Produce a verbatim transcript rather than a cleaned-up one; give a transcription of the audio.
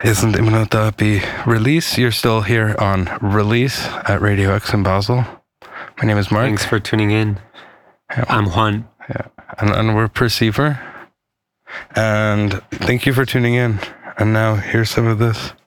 isn't Imanuta be release? You're still here on Release at Radio X in Basel. My name is Mark. Thanks for tuning in. Yeah. I'm Juan. Yeah, and, and we're Perceiver. And thank you for tuning in. And now here's some of this.